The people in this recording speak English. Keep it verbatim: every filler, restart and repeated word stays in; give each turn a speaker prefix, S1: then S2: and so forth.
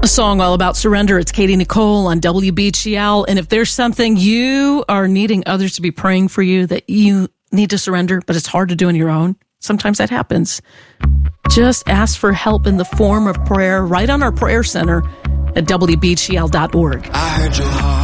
S1: song all about surrender. It's Katie Nicole on W B G L. And if there's something you are needing others to be praying for you that you need to surrender, but it's hard to do on your own, sometimes that happens. Just ask for help in the form of prayer right on our prayer center at W B G L dot org.
S2: I heard your heart.